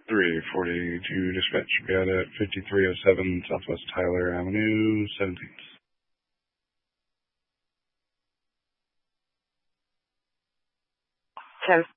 342 dispatch. Got it. 5307 Southwest Tyler Avenue, 17th. Ten